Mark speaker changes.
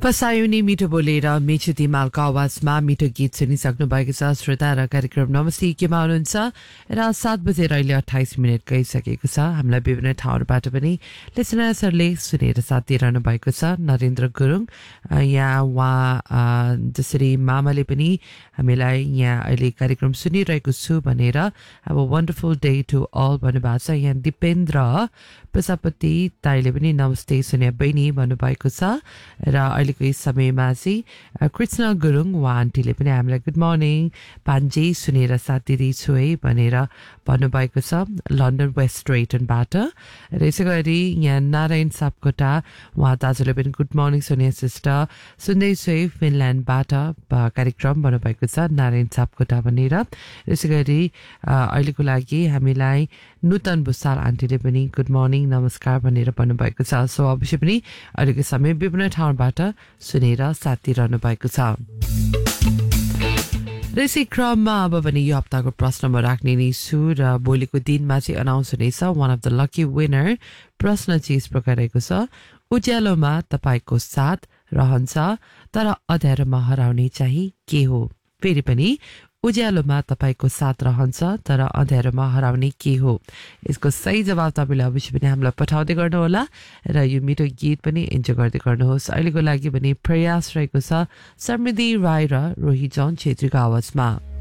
Speaker 1: पसायुनी मिठो बोलेर मिठो तिमालको आवाजमा मिठो गीत सुनिसक्नु भएको छ श्रोता र कार्यक्रम नमस्ते केमा हुनुहुन्छ र 7 बजेर अहिले 28 मिनेट गइसकेको छ हामीलाई विभिन्न ठाउँबाट पनि लिसनर्सहरूले सुनेर साथ दिइरहनु भएको छ नरेन्द्र गुरुङ यहाँ उहाँ जसरी मामाले पनि हामीलाई यहाँ अहिले कार्यक्रम सुनिरहेको छु भनेर अब वन्डरफुल डे टु अल भन्नुभएको छ यहाँ दिपेन्द्र प्रजापति ताईले पनि नमस्ते सुने बहिनी भन्नुभएको छ र अहिलेको यस समयमा चाहिँ कृष्ण गुरुङ उहाँ आन्टीले पनि हामीलाई गुड मर्निङ पान्जे सुनेर साथ दिँदैछु है भनेर भन्नुभएको छ लन्डन वेस्ट रेटनबाट र यसै गरी यहाँ नारायण सापकोटा उहाँ दाजुले पनि गुड मर्निङ सुने सिस्टर सुन्दैछु है फिनल्यान्डबाट कार्यक्रम भन्नुभएको छ नारायण सापकोटा भनेर यसै गरी अहिलेको लागि हामीलाई नूतन भुसाल आन्टीले पनि गुड मर्निङ नमस्कार भनेर भन्नुभएको छ सो अवश्य पनि अहिलेको समय विभिन्न ठाउँबाट सुनेर साथ दिइरहनु भएको छ र यसै क्रममा अब पनि यो हप्ताको प्रश्न म राख्ने नै छु र भोलिको दिनमा चाहिँ अनाउन्स हुनेछ one of the lucky winner प्रश्न चाहिँ यस प्रकार रहेको छ उज्यालोमा तपाईँको साथ रहन्छ तर अँध्यारोमा हराउने चाहिँ के हो फेरि पनि उज्यालोमा तपाईँको साथ रहन्छ तर अँध्यारोमा हराउने के हो यसको सही जवाब तपाईँले अवश्य पनि हामीलाई पठाउँदै गर्नुहोला र यो मिठो गीत पनि इन्जोय गर्दै गर्नुहोस् अहिलेको लागि पनि प्रयास रहेको छ समृद्धि राई र रोही जन छेत्रीको आवाजमा